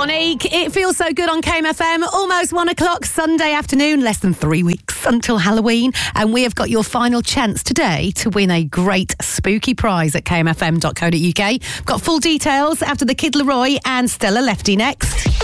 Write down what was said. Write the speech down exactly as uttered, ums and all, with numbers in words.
Monique, it feels so good on K M F M. Almost one o'clock Sunday afternoon, less than three weeks until Halloween. And we have got your final chance today to win a great spooky prize at k m f m dot co dot u k. Got full details after the Kid Laroi and Stella Lefty next.